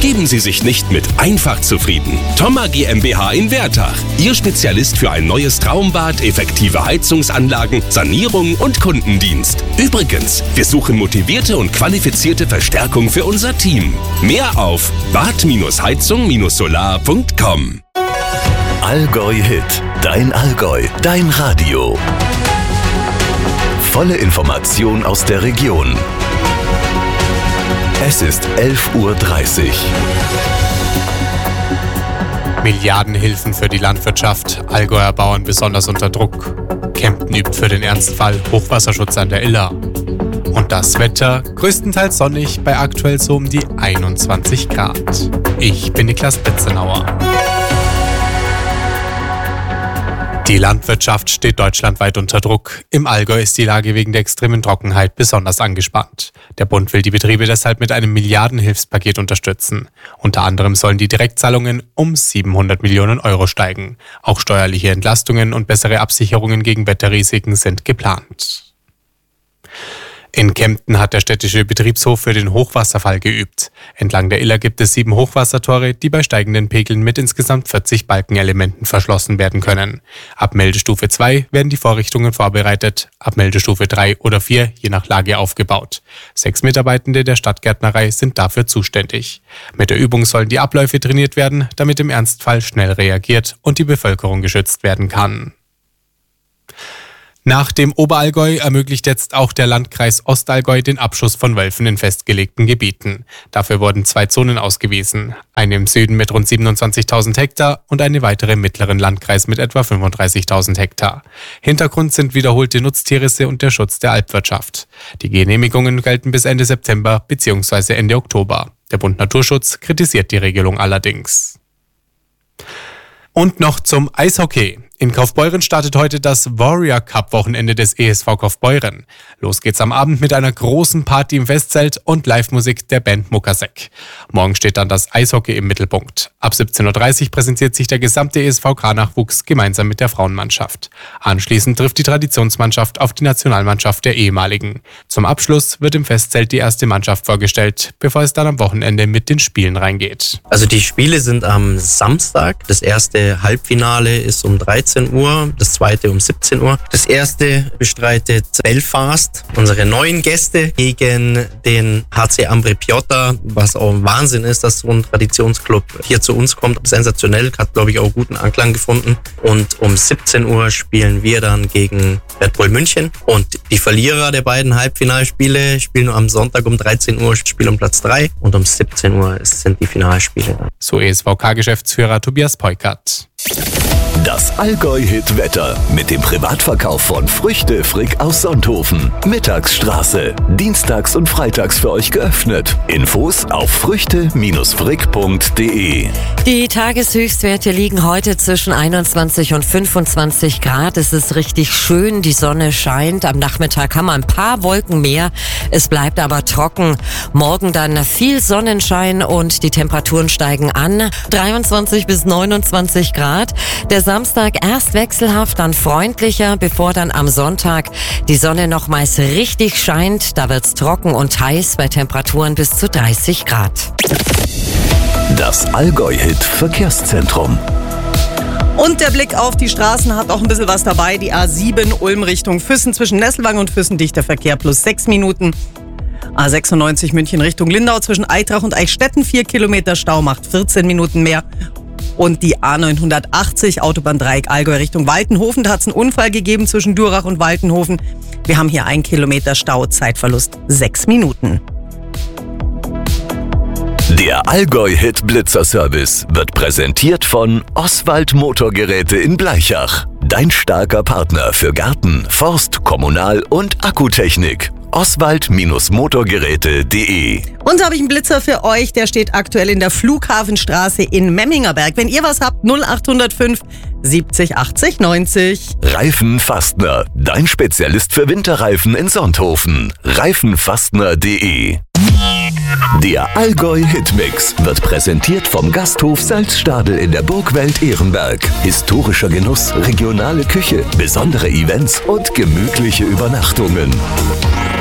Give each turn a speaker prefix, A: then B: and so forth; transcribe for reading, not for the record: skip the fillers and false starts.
A: Geben Sie sich nicht mit einfach zufrieden. Thoma GmbH in Wertach. Ihr Spezialist für ein neues Traumbad, effektive Heizungsanlagen, Sanierung und Kundendienst. Übrigens, wir suchen motivierte und qualifizierte Verstärkung für unser Team. Mehr auf bad-heizung-solar.com.
B: Allgäu Hit. Dein Allgäu. Dein Radio. Volle Information aus der Region. Es ist 11:30 Uhr.
C: Milliardenhilfen für die Landwirtschaft. Allgäuer Bauern besonders unter Druck. Kempten übt für den Ernstfall Hochwasserschutz an der Iller. Und das Wetter größtenteils sonnig bei aktuell so um die 21 Grad. Ich bin Niklas Betzenauer. Die Landwirtschaft steht deutschlandweit unter Druck. Im Allgäu ist die Lage wegen der extremen Trockenheit besonders angespannt. Der Bund will die Betriebe deshalb mit einem Milliardenhilfspaket unterstützen. Unter anderem sollen die Direktzahlungen um 700 Millionen Euro steigen. Auch steuerliche Entlastungen und bessere Absicherungen gegen Wetterrisiken sind geplant. In Kempten hat der städtische Betriebshof für den Hochwasserfall geübt. Entlang der Iller gibt es 7 Hochwassertore, die bei steigenden Pegeln mit insgesamt 40 Balkenelementen verschlossen werden können. Ab Meldestufe 2 werden die Vorrichtungen vorbereitet, ab Meldestufe 3 oder 4 je nach Lage aufgebaut. 6 Mitarbeitende der Stadtgärtnerei sind dafür zuständig. Mit der Übung sollen die Abläufe trainiert werden, damit im Ernstfall schnell reagiert und die Bevölkerung geschützt werden kann. Nach dem Oberallgäu ermöglicht jetzt auch der Landkreis Ostallgäu den Abschuss von Wölfen in festgelegten Gebieten. Dafür wurden 2 Zonen ausgewiesen. Eine im Süden mit rund 27.000 Hektar und eine weitere im mittleren Landkreis mit etwa 35.000 Hektar. Hintergrund sind wiederholte Nutztierrisse und der Schutz der Alpwirtschaft. Die Genehmigungen gelten bis Ende September bzw. Ende Oktober. Der Bund Naturschutz kritisiert die Regelung allerdings. Und noch zum Eishockey. In Kaufbeuren startet heute das Warrior Cup Wochenende des ESV Kaufbeuren. Los geht's am Abend mit einer großen Party im Festzelt und Live-Musik der Band Muckersek. Morgen steht dann das Eishockey im Mittelpunkt. Ab 17:30 Uhr präsentiert sich der gesamte ESVK-Nachwuchs gemeinsam mit der Frauenmannschaft. Anschließend trifft die Traditionsmannschaft auf die Nationalmannschaft der ehemaligen. Zum Abschluss wird im Festzelt die erste Mannschaft vorgestellt, bevor es dann am Wochenende mit den Spielen reingeht.
D: Also die Spiele sind am Samstag. Das erste Halbfinale ist um 13 Uhr, das zweite um 17 Uhr. Das erste bestreitet Belfast, unsere neuen Gäste, gegen den HC Ambri Piotta, was auch ein Wahnsinn ist, dass so ein Traditionsclub hier zu uns kommt. Sensationell, hat glaube ich auch guten Anklang gefunden. Und um 17 Uhr spielen wir dann gegen Red Bull München. Und die Verlierer der beiden Halbfinalspiele spielen am Sonntag um 13 Uhr, Spiel um Platz 3. Und um 17 Uhr sind die Finalspiele dann.
C: So ESVK-Geschäftsführer Tobias Peukert.
B: Das Allgäu-Hit-Wetter mit dem Privatverkauf von Früchte Frick aus Sonthofen. Mittagsstraße. Dienstags und freitags für euch geöffnet. Infos auf früchte-frick.de.
E: Die Tageshöchstwerte liegen heute zwischen 21 und 25 Grad. Es ist richtig schön, die Sonne scheint. Am Nachmittag haben wir ein paar Wolken mehr. Es bleibt aber trocken. Morgen dann viel Sonnenschein und die Temperaturen steigen an. 23 bis 29 Grad. Der Samstag erst wechselhaft, dann freundlicher, bevor dann am Sonntag die Sonne nochmals richtig scheint. Da wird's trocken und heiß bei Temperaturen bis zu 30 Grad.
B: Das Allgäu-Hit Verkehrszentrum.
F: Und der Blick auf die Straßen hat auch ein bisschen was dabei. Die A7 Ulm Richtung Füssen, zwischen Nesselwang und Füssen dichter Verkehr plus 6 Minuten. A96 München Richtung Lindau, zwischen Eitrach und Eichstätten 4 Kilometer Stau, macht 14 Minuten mehr. Und die A980 Autobahndreieck Allgäu Richtung Waltenhofen, da hat es einen Unfall gegeben zwischen Durach und Waltenhofen. Wir haben hier 1 Kilometer Stau, Zeitverlust 6 Minuten.
B: Der Allgäu-Hit Blitzer-Service wird präsentiert von Oswald Motorgeräte in Blaichach. Dein starker Partner für Garten, Forst, Kommunal- und Akkutechnik. Oswald-Motorgeräte.de.
F: Und so habe ich einen Blitzer für euch, der steht aktuell in der Flughafenstraße in Memmingerberg. Wenn ihr was habt, 0805 70 80 90.
B: Reifenfastner, dein Spezialist für Winterreifen in Sonthofen. Reifenfastner.de. Der Allgäu-Hitmix wird präsentiert vom Gasthof Salzstadel in der Burgwelt Ehrenberg. Historischer Genuss, regionale Küche, besondere Events und gemütliche Übernachtungen.